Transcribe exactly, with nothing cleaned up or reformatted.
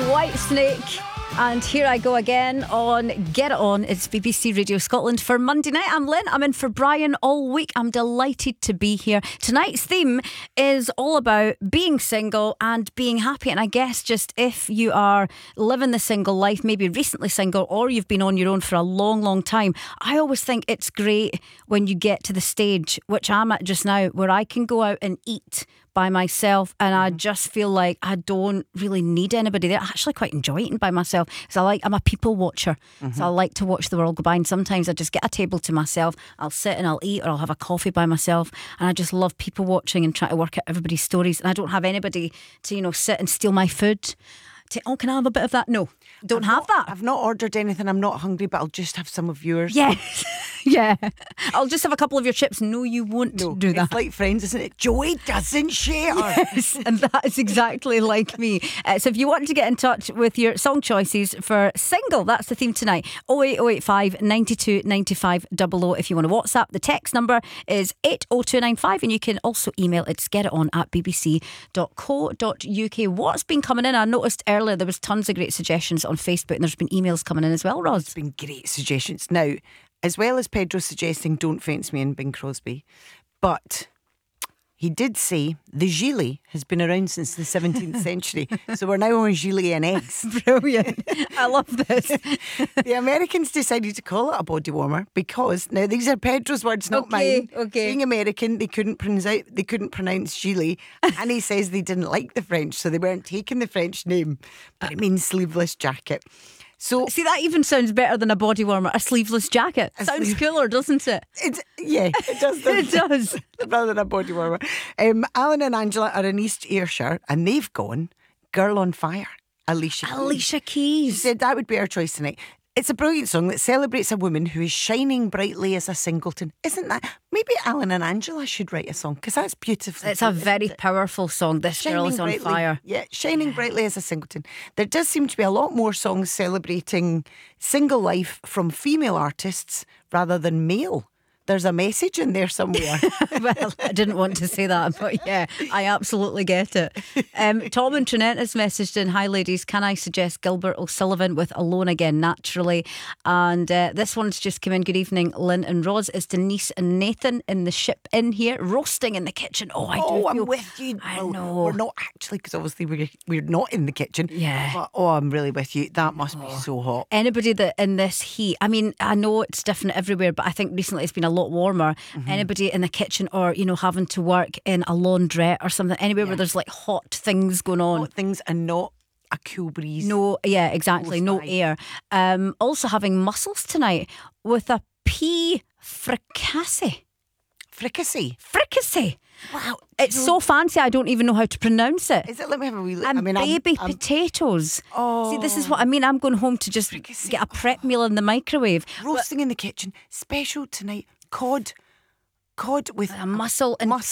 Whitesnake. And here I go again on Get It On. It's B B C Radio Scotland for Monday night. I'm Lynn. I'm in for Brian all week. I'm delighted to be here. Tonight's theme is all about being single and being happy. And I guess just if you are living the single life, maybe recently single, or you've been on your own for a long, long time, I always think it's great when you get to the stage, which I'm at just now, where I can go out and eat by myself and I just feel like I don't really need anybody there. I actually quite enjoy eating by myself because I like, I'm a people watcher. Mm-hmm. So I like to watch the world go by, and sometimes I just get a table to myself, I'll sit and I'll eat, or I'll have a coffee by myself, and I just love people watching and try to work out everybody's stories, and I don't have anybody to, you know, sit and steal my food. To, oh, can I have a bit of that? No, don't I've have not, that. I've not ordered anything. I'm not hungry, but I'll just have some of yours. Yes. Yeah. I'll just have a couple of your chips. No, you won't no, do that. It's like Friends, isn't it? Joey doesn't share. Yes, and that is exactly like me. Uh, so if you want to get in touch with your song choices for single, that's the theme tonight. oh eight oh eight five, nine two, nine five double oh. If you want to WhatsApp, the text number is eight oh two nine five, and you can also email it's getiton at b b c dot co dot u k. What's been coming in? I noticed earlier there was tons of great suggestions on Facebook, and there's been emails coming in as well, Roz. It's been great suggestions. Now, as well as Pedro suggesting Don't Fence Me and Bing Crosby, but he did say the gilet has been around since the seventeenth century. So we're now on gilet and eggs. Brilliant. I love this. The Americans decided to call it a body warmer because, now these are Pedro's words, not okay, mine. Okay. Being American, they couldn't pronounce out, they couldn't pronounce gilet, and he says they didn't like the French, so they weren't taking the French name, but it means sleeveless jacket. So, see, that even sounds better than a body warmer. A sleeveless jacket a sounds sleeve- cooler, doesn't it? It's, yeah, it does. It does. Rather than a body warmer. Um, Alan and Angela are in East Ayrshire, and they've gone Girl on Fire. Alicia Keys. Alicia Keys. She said that would be our choice tonight. It's a brilliant song that celebrates a woman who is shining brightly as a singleton. Isn't that? Maybe Alan and Angela should write a song, because that's beautiful. It's a very powerful song. This Shining girl is on brightly, fire. Yeah, shining brightly as a singleton. There does seem to be a lot more songs celebrating single life from female artists rather than male. There's a message in there somewhere. Well, I didn't want to say that, but yeah, I absolutely get it. Um, Tom and Trinette has messaged in, hi ladies, can I suggest Gilbert O'Sullivan with Alone Again Naturally? And uh, this one's just come in. Good evening, Lynn and Roz. It's Denise and Nathan in the ship in here, roasting in the kitchen. Oh, I do Oh, I'm feel, with you. I Well, know. We're not actually, because obviously we're, we're not in the kitchen. Yeah. But, oh, I'm really with you. That must be so hot. Anybody that in this heat, I mean, I know it's different everywhere, but I think recently it's been a lot warmer. Mm-hmm. Anybody in the kitchen, or, you know, having to work in a laundrette or something, anywhere yeah. where there's like hot things going on. Hot things and not a cool breeze. No, yeah, exactly. Close no by. air. Um, also having mussels tonight with a pea fricassee. Fricassee. Fricassee. Wow. It's so fancy I don't even know how to pronounce it. Is it? Let me have a wee look. And I mean, baby I'm, I'm, potatoes. Oh. See, this is what I mean. I'm going home to just Fricassee. get a prep meal in the microwave. Roasting but, in the kitchen. Special tonight. Cod. Cod with a mussel and mussel.